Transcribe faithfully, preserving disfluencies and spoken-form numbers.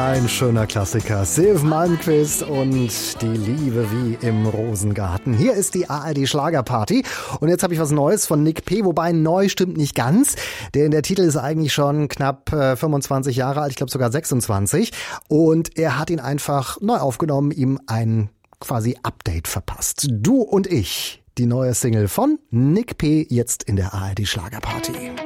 Ein schöner Klassiker. Silv Malmkvist und die Liebe wie im Rosengarten. Hier ist die A R D Schlagerparty. Und jetzt habe ich was Neues von Nick P., wobei neu stimmt nicht ganz. Denn der Titel ist eigentlich schon knapp äh, fünfundzwanzig Jahre alt, ich glaube sogar sechsundzwanzig. Und er hat ihn einfach neu aufgenommen, ihm ein quasi Update verpasst. Du und ich, die neue Single von Nick P., jetzt in der A R D Schlagerparty.